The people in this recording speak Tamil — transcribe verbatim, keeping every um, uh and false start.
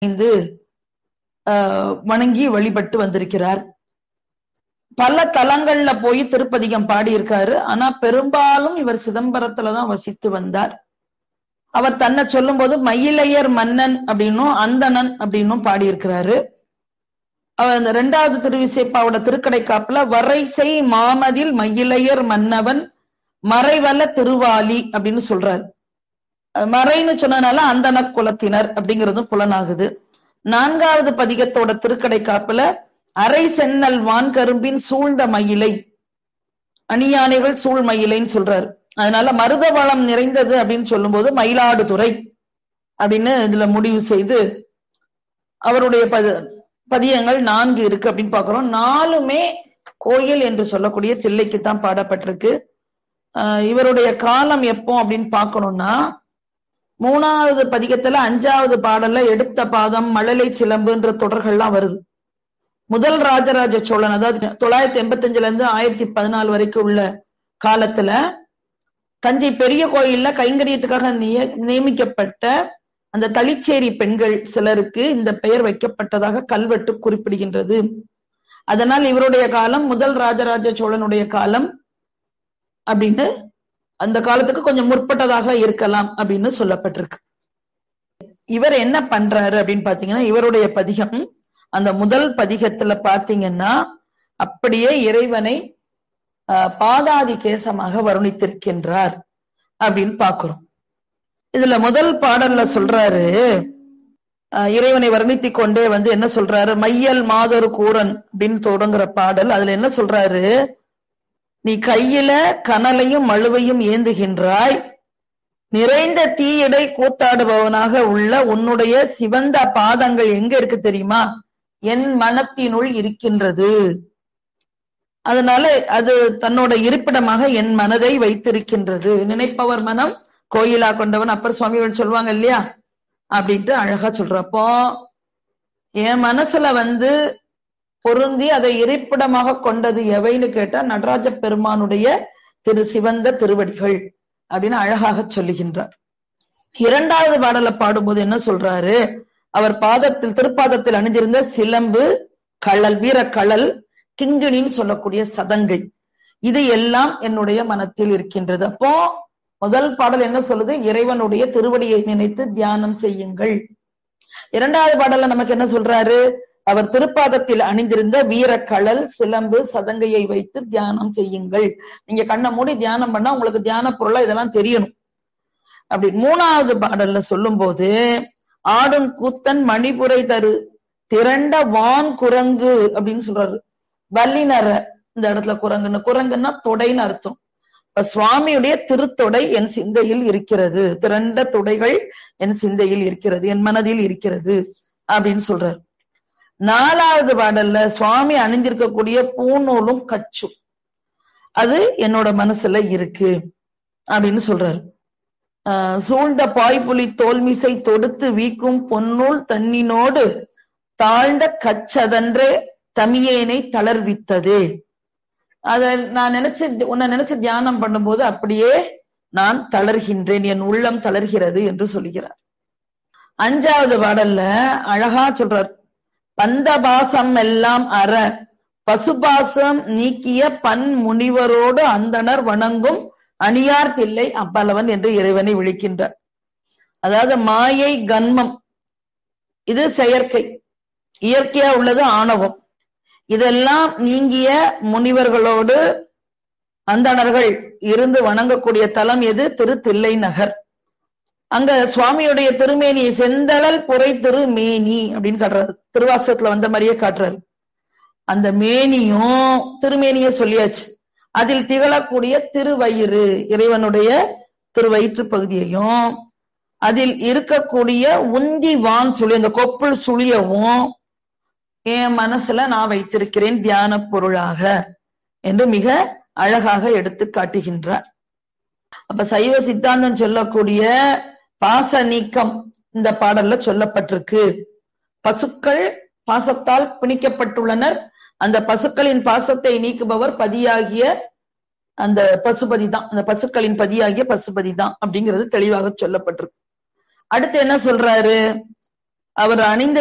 வணங்கி வழிபட்டு வந்திருக்கிறார். பல தலங்கள்ல போய் திருப்பதிகம் பாடியிருக்காரு. ஆனா பெரும்பாலும் இவர் சிதம்பரத்துலதான் வசித்து வந்தார். அவர் தன்னை சொல்லும் போது மயிலையர் மன்னன் அப்படின்னும் அந்தணன் அப்படின்னும் பாடியிருக்கிறாரு. அவர் இந்த இரண்டாவது திருவிசைப்பாவோட திருக்கடை காப்புல வரைசை மாமதில் மயிலையர் மன்னவன் மறைவல்ல திருவாலி அப்படின்னு சொல்றாரு. மறைன்னு சொன்னதுனால அந்தண குலத்தினர் அப்படிங்கிறதும் புலனாகுது. நான்காவது பதிகத்தோட திருக்கடை காப்புல அரை சென்னல் வான்கரும்பின் சூழ்ந்த மயிலை, அணியானைகள் சூழ் மயிலைன்னு சொல்றாரு. அதனால மருத வளம் நிறைந்தது அப்படின்னு சொல்லும் போது மயிலாடுதுறை அப்படின்னு இதுல முடிவு செய்து அவருடைய பத பதியங்கள் நான்கு இருக்கு அப்படின்னு பாக்குறோம். நாலுமே கோயில் என்று சொல்லக்கூடிய தில்லைக்குத்தான் பாடப்பட்டிருக்கு. ஆஹ் இவருடைய காலம் எப்போ அப்படின்னு பாக்கணும்னா மூணாவது பதிகத்துல அஞ்சாவது பாடல்ல எடுத்த பாதம் மழலை சிலம்புன்ற தொடர்கள்லாம் வருது. முதல் ராஜராஜ சோழன், அதாவது தொள்ளாயிரத்தி எண்பத்தி அஞ்சுல இருந்து ஆயிரத்தி பதினாலு வரைக்கும் உள்ள காலத்துல தஞ்சை பெரிய கோயில்ல கைங்கரியத்துக்காக நியமிக்கப்பட்ட அந்த தளிச்சேரி பெண்கள் சிலருக்கு இந்த பெயர் வைக்கப்பட்டதாக கல்வெட்டு குறிப்பிடுகின்றது. அதனால் இவருடைய காலம் முதல் ராஜராஜ சோழனுடைய காலம் அப்படின்னு, அந்த காலத்துக்கு கொஞ்சம் முற்பட்டதாக இருக்கலாம் அப்படின்னு சொல்லப்பட்டிருக்கு. இவர் என்ன பண்றாரு அப்படின்னு பாத்தீங்கன்னா, இவருடைய பதிகம் அந்த முதல் பதிகத்துல பாத்தீங்கன்னா அப்படியே இறைவனை பாதாதி கேசமாக வருணித்திருக்கின்றார் அப்படின்னு பாக்குறோம். இதுல முதல் பாடல்ல சொல்றாரு, இறைவனை வர்ணித்திக் கொண்டே வந்து என்ன சொல்றாரு, மையல் மாதொரு கூரன் அப்படின்னு தொடங்குற பாடல். அதுல என்ன சொல்றாரு, நீ கையில கனலையும் மழுவையும் ஏந்துகின்றாய், நிறைந்த தீயடை கூத்தாடுபவனாக உள்ள உன்னுடைய சிவந்த பாதங்கள் எங்க இருக்கு தெரியுமா, என் மனத்தினுள் இருக்கின்றது. அதனால அது தன்னோட இருப்பிடமாக என் மனதை வைத்திருக்கின்றது. நினைப்பவர் மனம் கோயிலா கொண்டவன் அப்பர் சுவாமிகள் சொல்லுவாங்க இல்லையா, அப்படின்ட்டு அழகா சொல்றப்போ என் மனசுல வந்து பொருந்தி அதை இருப்பிடமாக கொண்டது எவைன்னு கேட்டா நடராஜ பெருமானுடைய திரு சிவந்த திருவடிகள் அப்படின்னு அழகாக சொல்லுகின்றார். இரண்டாவது பாடலை பாடும்போது என்ன சொல்றாரு, அவர் பாதத்தில் திருப்பாதத்தில் அணிந்திருந்த சிலம்பு, கழல், வீர கழல், கிங்கிணின்னு சொல்லக்கூடிய சதங்கை, இது எல்லாம் என்னுடைய மனத்தில் இருக்கின்றது. அப்போ முதல் பாடல் என்ன சொல்லுது, இறைவனுடைய திருவடியை நினைத்து தியானம் செய்யுங்கள். இரண்டாவது பாடல்ல நமக்கு என்ன சொல்றாரு, அவர் திருப்பாதத்தில் அணிந்திருந்த வீரக்கழல், சிலம்பு, சதங்கையை வைத்து தியானம் செய்யுங்கள். நீங்க கண்ணை மூடி தியானம் பண்ணா உங்களுக்கு தியான பொருளா இதெல்லாம் தெரியணும். அப்படி மூணாவது பாடல்ல சொல்லும் போது ஆடும் கூத்தன் மணிபுரை தரு திரண்ட வான் குரங்கு அப்படின்னு சொல்றாரு. வல்லினர இந்த இடத்துல குரங்குன்னு, குரங்குன்னா தொடைன்னு அர்த்தம். இப்ப சுவாமியுடைய திருத்தொடை என் சிந்தையில் இருக்கிறது, திரண்ட தொடைகள் என் சிந்தையில் இருக்கிறது, என் மனதில் இருக்கிறது அப்படின்னு சொல்றாரு. நாலாவது பாடல்ல சுவாமி அணிஞ்சிருக்கக்கூடிய பூநூலும் கச்சும் அது என்னோட மனசுல இருக்கு அப்படின்னு சொல்றாரு. ஆஹ் சூழ்ந்த பாய்புலி தோல்மிசை தொடுத்து வீக்கும் பொன்னூல் தன்னினோடு தாழ்ந்த கச்சதன்றே தமியேனை தளர்வித்ததே. அத நான் நினைச்சு உன்னை நினைச்சு தியானம் பண்ணும்போது அப்படியே நான் தளர்கின்றேன், என் உள்ளம் தளர்கிறது என்று சொல்கிறார். அஞ்சாவது பாடல்ல அழகா சொல்றார், பந்தபாசம் எல்லாம் அற பசுபாசம் நீக்கிய பன் முனிவரோடு அந்தணர் வணங்கும் அணியார் தில்லை அப்பலவன் என்று இறைவனை விழிக்கின்றார். அதாவது மாயை கன்மம் இது செயற்கை, இயற்கையா உள்ளது ஆணவம், இதெல்லாம் நீங்கிய முனிவர்களோடு அந்தணர்கள் இருந்து வணங்கக்கூடிய தலம் எது, திரு தில்லை நகர். அங்க சுவாமியுடைய திருமேனியை செந்தழல் புரை திருமேனி அப்படின்னு காட்டுறாரு. திருவாசகத்துல வந்த மாதிரியே காட்டுறாரு. அந்த மேனியும் திருமேனிய சொல்லியாச்சு, அதில் திகழக்கூடிய திருவயிறு, இறைவனுடைய திருவயிற்று பகுதியையும் அதில் இருக்கக்கூடிய உந்தி வான் சுழி, அந்த கொப்புள் சுழியவும் என் மனசுல நான் வைத்திருக்கிறேன் தியான பொருளாக என்று மிக அழகாக எடுத்து காட்டுகின்றார். அப்ப சைவ சித்தாந்தம் சொல்லக்கூடிய பாச நீக்கம் இந்த பாடல்ல சொல்லப்பட்டிருக்கு. பசுக்கள் பாசத்தால் பிணிக்கப்பட்டுள்ளனர், அந்த பசுக்களின் பாசத்தை நீக்குபவர் பதியாகிய அந்த பசுபதி தான், அந்த பசுக்களின் பதியாகிய பசுபதி தான் அப்படிங்கிறது தெளிவாக சொல்லப்பட்டிருக்கு. அடுத்து என்ன சொல்றாரு, அவர் அணிந்த